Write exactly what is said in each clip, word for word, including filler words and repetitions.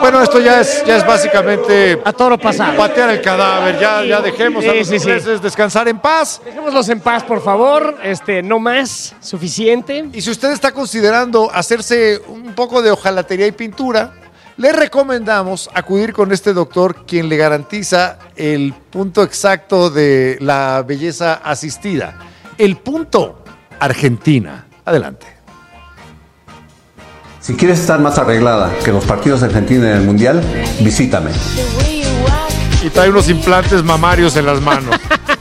bueno, esto ya es, ya es básicamente a toro pasado. Patear el cadáver, ya, ya dejemos Sí, a los sí, sí. ingleses descansar en paz. Dejémoslos en paz, por favor. Este, no más, suficiente. Y si usted está considerando hacerse un poco de hojalatería y pintura, le recomendamos acudir con este doctor, quien le garantiza el punto exacto de la belleza asistida. El punto Argentina. Adelante. Si quieres estar más arreglada que los partidos de Argentina en el Mundial, visítame. Y trae unos implantes mamarios en las manos.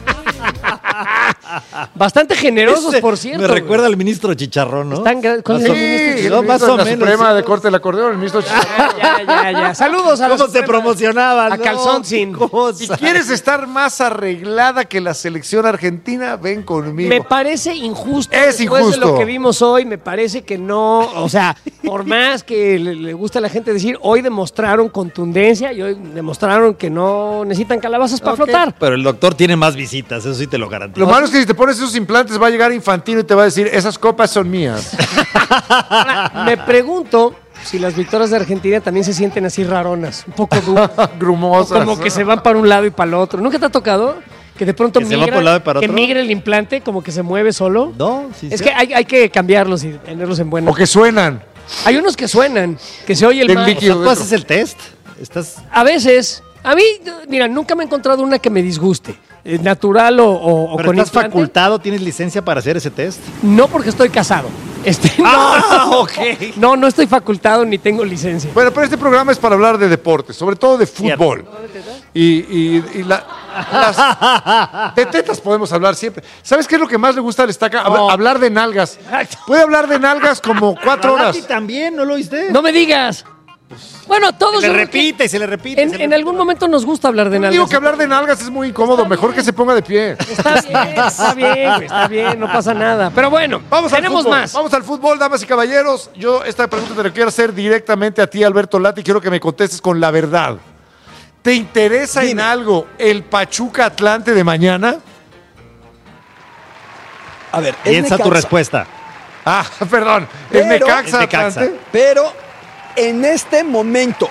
Bastante generosos, Ese por cierto. Me recuerda al ministro Chicharrón, ¿no? Están gra- ¿cuál Más es o- el ministro? Sí, no, el más ministro o de la menos. Suprema de Corte del Acordeón, el ministro Chicharrón. Ya, ya, ya. Saludos a la ¿Cómo se Suprema. promocionaban? A no? calzón sin. Qué cosa. Si quieres estar más arreglada que la selección argentina, ven conmigo. Me parece injusto. Es Después injusto. de lo que vimos hoy, me parece que no. O sea, por más que le, le gusta a la gente decir, hoy demostraron contundencia y hoy demostraron que no necesitan calabazas para Ok, flotar. Pero el doctor tiene más visitas, eso sí te lo garantizo. Lo malo es que si te pones esos implantes va a llegar Infantino y te va a decir, esas copas son mías. Ahora, me pregunto si las victorias de Argentina también se sienten así raronas, un poco duras. Grumosas. Como que se van para un lado y para el otro. ¿Nunca te ha tocado? Que de pronto ¿Que se migra, va por un lado y para que otro? migre el implante, como que se mueve solo. No, sí, Es sí. que hay, hay que cambiarlos y tenerlos en buena. O que suenan. Hay unos que suenan, que se oye el Del mar. líquido. ¿Tú haces el test? ¿Estás...? A veces, a mí, mira, nunca me he encontrado una que me disguste. eh, Natural o, o, o ¿Pero con estás implante. facultado? ¿Tienes licencia para hacer ese test? No, porque estoy casado. Este, no, Ah, no, ok. no, no estoy facultado ni tengo licencia. Bueno, pero este programa es para hablar de deportes, sobre todo de fútbol. Y, y, y la- las, de tetas podemos hablar siempre. ¿Sabes qué es lo que más le gusta al Estaca? Hab- No. Hablar de nalgas. Exacto. Puede hablar de nalgas como cuatro horas. ¿A ti también? ¿No lo oíste? No me digas. Bueno, todos. Se le yo creo que repite y se le repite. En, se le en repite. algún momento nos gusta hablar de Yo nalgas. digo que hablar de nalgas es muy incómodo. Mejor que se ponga de pie. Está bien, está bien, güey, está bien, no pasa nada. Pero bueno, Vamos al tenemos fútbol. más. Vamos al fútbol, damas y caballeros. Yo esta pregunta te la quiero hacer directamente a ti, Alberto Lati. Quiero que me contestes con la verdad. ¿Te interesa en algo el Pachuca Atlante de mañana? A ver, es Piensa tu Necaxa, respuesta. Ah, perdón. Pero- ¿El Necaxa Es Necaxa. Atlante? Pero en este momento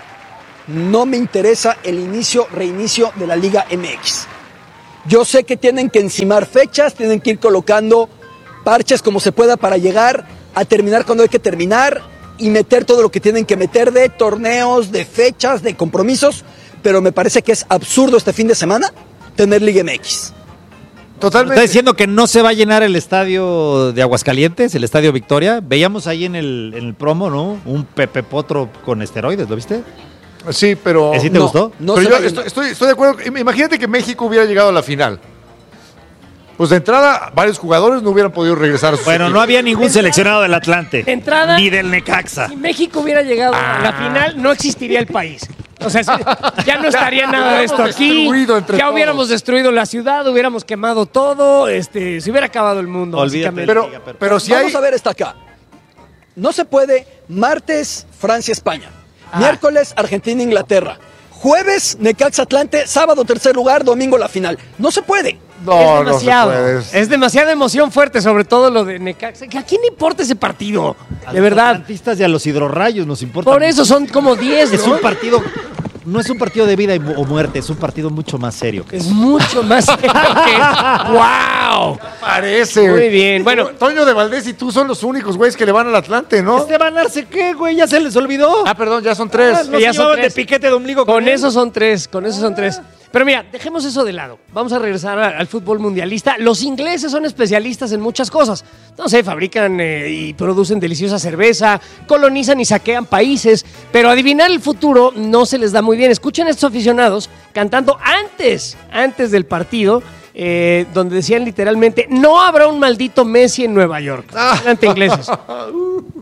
no me interesa el inicio, reinicio de la Liga M X. Yo sé que tienen que encimar fechas, tienen que ir colocando parches como se pueda para llegar a terminar cuando hay que terminar y meter todo lo que tienen que meter de torneos, de fechas, de compromisos, pero me parece que es absurdo este fin de semana tener Liga M X. Totalmente. ¿Está diciendo que no se va a llenar el estadio de Aguascalientes, el estadio Victoria? Veíamos ahí en el, en el promo, ¿no? Un Pepe Potro con esteroides, ¿lo viste? Sí, pero... ¿Ese sí te no, gustó? no pero se yo va a estoy, llenar. estoy- estoy de acuerdo. Imagínate que México hubiera llegado a la final. Pues de entrada, varios jugadores no hubieran podido regresar a sus Bueno, no equipos. había ningún seleccionado del Atlante. De entrada- Ni del Necaxa. Si México hubiera llegado a la final, no existiría el país. O sea, si- ya no estaría nada de esto hubiéramos aquí. destruido entre Ya todos. hubiéramos destruido la ciudad, hubiéramos quemado todo, este, se hubiera acabado el mundo. Olvídate. básicamente. Pero, Liga, pero- pero si Vamos hay... a ver esta acá. No se puede martes Francia-España, miércoles Argentina-Inglaterra, jueves Necaxa-Atlante, sábado tercer lugar, domingo la final. No se puede. No, es no se demasiado. puede. Es demasiada emoción fuerte, sobre todo lo de Necaxa. ¿Que ¿A quién le importa ese partido? A De los verdad. atlantistas y a los hidrorrayos nos importa. Por eso son como diez, Es ¿no? un partido, no es un partido de vida y mu- o muerte, es un partido mucho más serio. que Es mucho más serio que... ¡Wow! Parece. Muy bien, bueno. Toño de Valdés y tú son los únicos güeyes que le van al Atlante, ¿no? ¿Este van a darse qué, güey? Ya se les olvidó. Ah, perdón, ya son tres. Ah, no que ya se son llevaban tres. de piquete de ombligo con, Con él. eso son tres, con eso son tres. Pero mira, dejemos eso de lado. Vamos a regresar a- al fútbol mundialista. Los ingleses son especialistas en muchas cosas. No sé, fabrican eh, y producen deliciosa cerveza, colonizan y saquean países, pero adivinar el futuro no se les da muy bien. Escuchen a estos aficionados cantando antes, antes del partido, eh, donde decían literalmente, no habrá un maldito Messi en Nueva York. Adelante, ingleses.